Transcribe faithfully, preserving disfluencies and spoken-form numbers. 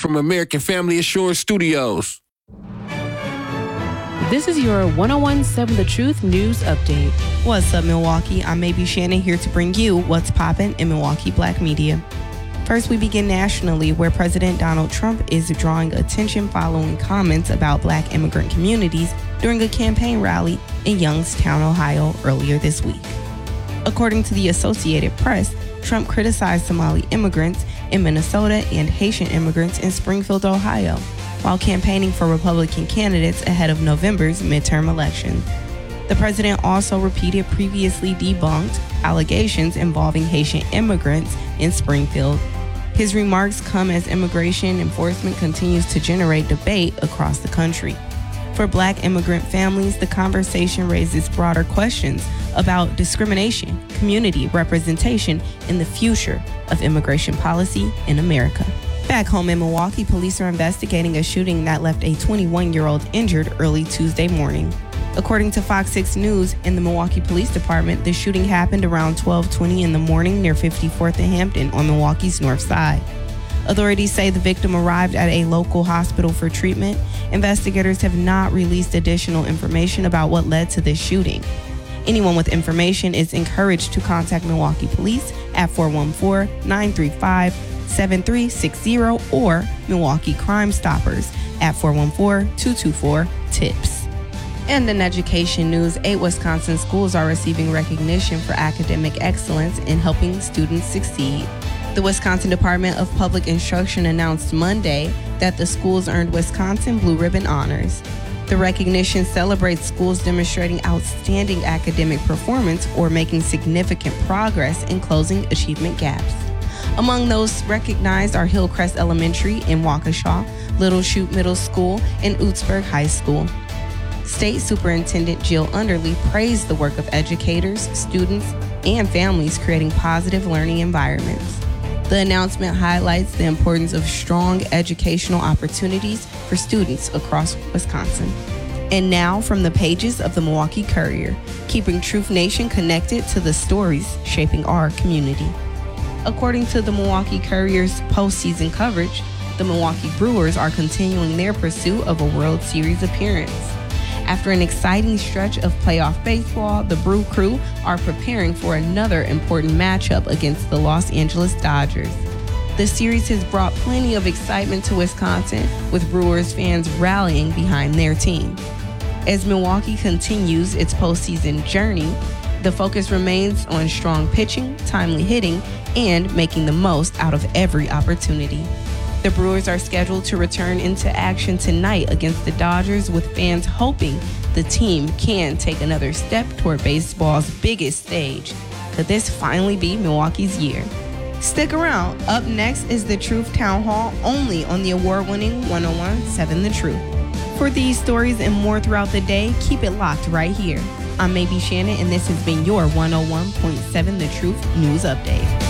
from American Family Assurance Studios. This is your one oh one point seven The Truth News Update. What's up, Milwaukee? I'm Maybe Shannon here to bring you what's poppin' in Milwaukee Black media. First, we begin nationally, where President Donald Trump is drawing attention following comments about Black immigrant communities during a campaign rally in Youngstown, Ohio, earlier this week. According to the Associated Press, Trump criticized Somali immigrants in Minnesota and Haitian immigrants in Springfield, Ohio, while campaigning for Republican candidates ahead of November's midterm election. The president also repeated previously debunked allegations involving Haitian immigrants in Springfield. His remarks come as immigration enforcement continues to generate debate across the country. For Black immigrant families, the conversation raises broader questions about discrimination, community representation, and the future of immigration policy in America. Back home in Milwaukee, police are investigating a shooting that left a twenty-one-year-old injured early Tuesday morning. According to Fox six News and the Milwaukee Police Department, the shooting happened around twelve twenty in the morning near fifty-fourth and Hampton on Milwaukee's north side. Authorities say the victim arrived at a local hospital for treatment. Investigators have not released additional information about what led to this shooting. Anyone with information is encouraged to contact Milwaukee Police at four one four, nine three five, seven three six zero or Milwaukee Crime Stoppers at four one four, two two four, T I P S. And in education news, eight Wisconsin schools are receiving recognition for academic excellence in helping students succeed. The Wisconsin Department of Public Instruction announced Monday that the schools earned Wisconsin Blue Ribbon honors. The recognition celebrates schools demonstrating outstanding academic performance or making significant progress in closing achievement gaps. Among those recognized are Hillcrest Elementary in Waukesha, Little Chute Middle School, and Utzberg High School. State Superintendent Jill Underly praised the work of educators, students, and families creating positive learning environments. The announcement highlights the importance of strong educational opportunities for students across Wisconsin. And now from the pages of the Milwaukee Courier, keeping Truth Nation connected to the stories shaping our community. According to the Milwaukee Courier's postseason coverage, the Milwaukee Brewers are continuing their pursuit of a World Series appearance. After an exciting stretch of playoff baseball, the Brew Crew are preparing for another important matchup against the Los Angeles Dodgers. The series has brought plenty of excitement to Wisconsin, with Brewers fans rallying behind their team. As Milwaukee continues its postseason journey, the focus remains on strong pitching, timely hitting, and making the most out of every opportunity. The Brewers are scheduled to return into action tonight against the Dodgers, with fans hoping the team can take another step toward baseball's biggest stage. Could this finally be Milwaukee's year? Stick around. Up next is the Truth Town Hall, only on the award-winning one oh one point seven The Truth. For these stories and more throughout the day, keep it locked right here. I'm Maybe Shannon, and this has been your one oh one point seven The Truth News Update.